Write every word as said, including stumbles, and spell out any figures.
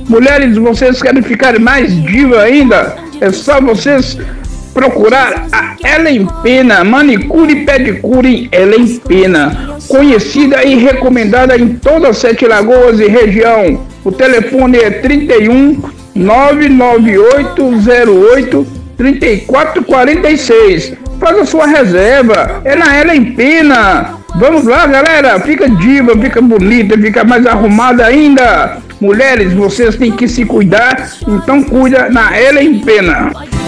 Mulheres, vocês querem ficar mais diva ainda? É só vocês procurar a Ellen Pena, manicure e pedicure Ellen Pena, conhecida e recomendada em todas as Sete Lagoas e região. O telefone é trinta e um, nove nove oito zero oito, trinta e quatro quarenta e seis. Faça sua reserva, é na Ellen Pena. Vamos lá, galera, fica diva, fica bonita, fica mais arrumada ainda. Mulheres, vocês têm que se cuidar, então cuida na Ellen Pena.